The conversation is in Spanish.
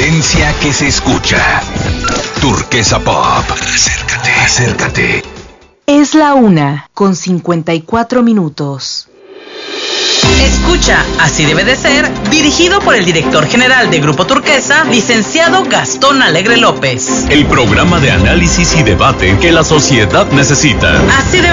tendencia que se escucha. Turquesa Pop. Acércate. Es la 1:54. Escucha, así debe de ser, dirigido por el director general de Grupo Turquesa, licenciado Gastón Alegre López. El programa de análisis y debate que la sociedad necesita. Así debe